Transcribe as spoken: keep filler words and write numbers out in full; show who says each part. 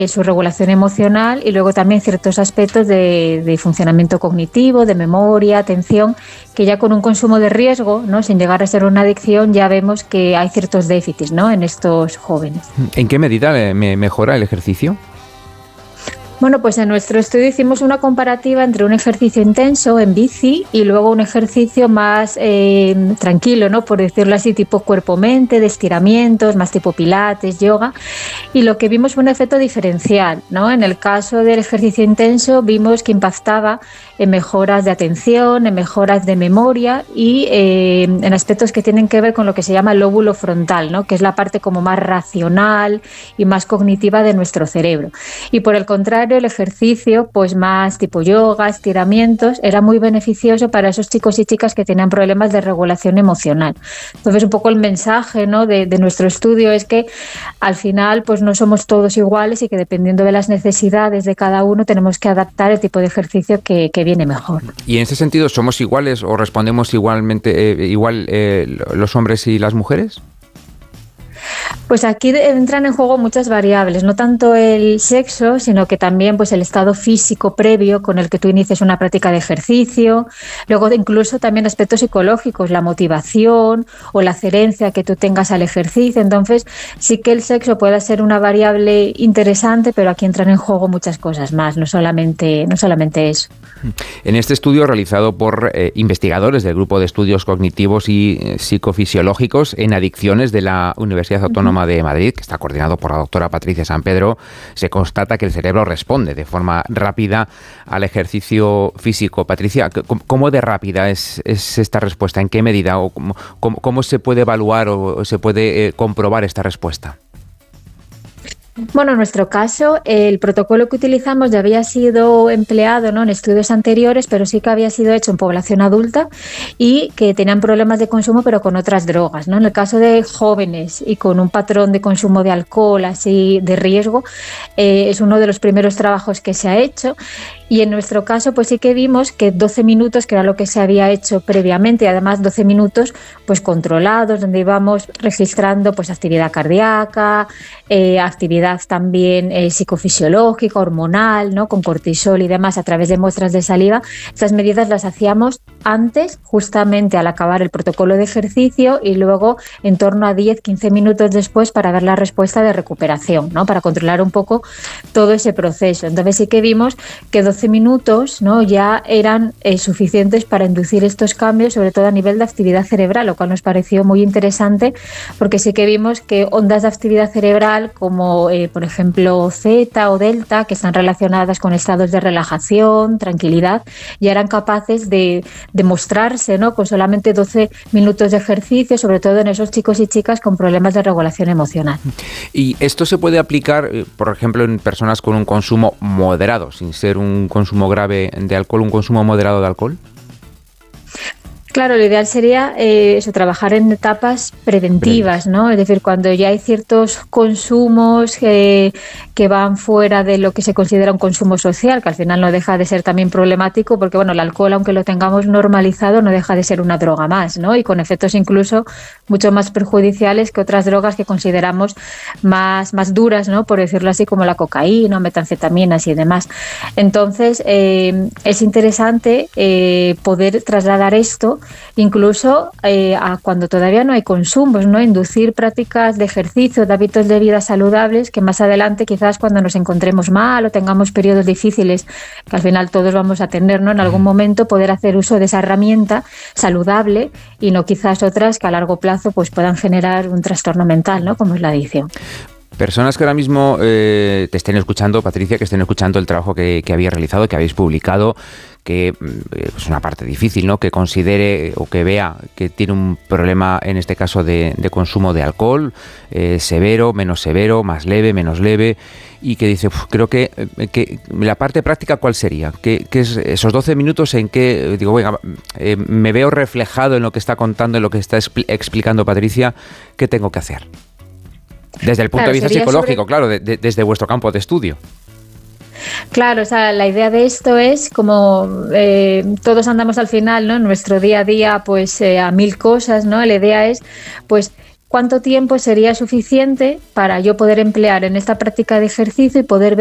Speaker 1: su regulación emocional y luego también ciertos aspectos de, de funcionamiento cognitivo, de memoria, atención, que ya con un consumo de riesgo, ¿no?, sin llegar a ser una adicción, ya vemos que hay ciertos déficits, ¿no?, en estos jóvenes.
Speaker 2: ¿En qué medida me mejora el ejercicio?
Speaker 1: Bueno, pues en nuestro estudio hicimos una comparativa entre un ejercicio intenso en bici y luego un ejercicio más eh, tranquilo, ¿no?, por decirlo así, tipo cuerpo-mente, de estiramientos, más tipo pilates, yoga, y lo que vimos fue un efecto diferencial, ¿no? En el caso del ejercicio intenso vimos que impactaba en mejoras de atención, en mejoras de memoria y eh, en aspectos que tienen que ver con lo que se llama el lóbulo frontal, ¿no?, que es la parte como más racional y más cognitiva de nuestro cerebro. Y por el contrario, el ejercicio, pues más tipo yoga, estiramientos, era muy beneficioso para esos chicos y chicas que tenían problemas de regulación emocional. Entonces, un poco el mensaje, ¿no?, de, de nuestro estudio es que al final pues no somos todos iguales y que dependiendo de las necesidades de cada uno tenemos que adaptar el tipo de ejercicio que, que viene mejor.
Speaker 2: Y en ese sentido, ¿somos iguales o respondemos igualmente eh, igual eh, los hombres y las mujeres?
Speaker 1: Pues aquí entran en juego muchas variables, no tanto el sexo, sino que también pues el estado físico previo con el que tú inicies una práctica de ejercicio, luego incluso también aspectos psicológicos, la motivación o la adherencia que tú tengas al ejercicio. Entonces sí que el sexo puede ser una variable interesante, pero aquí entran en juego muchas cosas más, no solamente, no solamente eso.
Speaker 2: En este estudio realizado por eh, investigadores del Grupo de Estudios Cognitivos y eh, Psicofisiológicos en Adicciones de la Universidad Autónoma de Madrid, que está coordinado por la doctora Patricia San Pedro, se constata que el cerebro responde de forma rápida al ejercicio físico. Patricia, ¿cómo de rápida es, es esta respuesta? ¿En qué medida? ¿O cómo, cómo, cómo se puede evaluar o se puede eh, comprobar esta respuesta?
Speaker 1: Bueno, en nuestro caso, el protocolo que utilizamos ya había sido empleado, ¿no?, en estudios anteriores, pero sí que había sido hecho en población adulta y que tenían problemas de consumo, pero con otras drogas, ¿no? En el caso de jóvenes y con un patrón de consumo de alcohol así de riesgo, eh, es uno de los primeros trabajos que se ha hecho. Y en nuestro caso, pues sí que vimos que doce minutos, que era lo que se había hecho previamente, y además doce minutos pues controlados, donde íbamos registrando pues actividad cardíaca, eh, actividad también eh, psicofisiológica, hormonal, ¿no?, con cortisol y demás a través de muestras de saliva. Estas medidas las hacíamos antes, justamente al acabar el protocolo de ejercicio, y luego en torno a diez a quince minutos después para ver la respuesta de recuperación, ¿no?, para controlar un poco todo ese proceso. Entonces sí que vimos que doce minutos, ¿no?, ya eran eh, suficientes para inducir estos cambios, sobre todo a nivel de actividad cerebral, lo cual nos pareció muy interesante porque sí que vimos que ondas de actividad cerebral como eh, por ejemplo zeta o delta, que están relacionadas con estados de relajación, tranquilidad, ya eran capaces de, de mostrarse, ¿no?, con solamente doce minutos de ejercicio, sobre todo en esos chicos y chicas con problemas de regulación emocional.
Speaker 2: ¿Y esto se puede aplicar, por ejemplo, en personas con un consumo moderado, sin ser un consumo grave de alcohol, un consumo moderado de alcohol?
Speaker 1: Claro, lo ideal sería eh, eso, trabajar en etapas preventivas, ¿no? Es decir, cuando ya hay ciertos consumos que, que van fuera de lo que se considera un consumo social, que al final no deja de ser también problemático, porque bueno, el alcohol, aunque lo tengamos normalizado, no deja de ser una droga más, ¿no? Y con efectos incluso mucho más perjudiciales que otras drogas que consideramos más, más duras, ¿no?, por decirlo así, como la cocaína, metanfetaminas y demás. Entonces, eh, es interesante eh, poder trasladar esto incluso eh, a cuando todavía no hay consumos, ¿no?, inducir prácticas de ejercicio, de hábitos de vida saludables, que más adelante quizás cuando nos encontremos mal o tengamos periodos difíciles, que al final todos vamos a tener, ¿no?, en algún momento poder hacer uso de esa herramienta saludable y no quizás otras que a largo plazo pues puedan generar un trastorno mental, ¿no?, como es la adicción.
Speaker 2: Personas que ahora mismo eh, te estén escuchando, Patricia, que estén escuchando el trabajo que, que habéis realizado, que habéis publicado, que eh, es una parte difícil, ¿no?, que considere o que vea que tiene un problema, en este caso de, de consumo de alcohol, eh, severo, menos severo, más leve, menos leve, y que dice, uf, creo que, que la parte práctica, ¿cuál sería? ¿Qué, qué es esos doce minutos en que, digo, venga, eh, me veo reflejado en lo que está contando, en lo que está expl- explicando Patricia, ¿qué tengo que hacer? Desde el punto claro, de vista psicológico, sobre... claro, de, de, desde vuestro campo de estudio.
Speaker 1: Claro, o sea, la idea de esto es como eh, todos andamos al final, ¿no?, en nuestro día a día, pues eh, a mil cosas, ¿no? La idea es, pues, cuánto tiempo sería suficiente para yo poder emplear en esta práctica de ejercicio y poder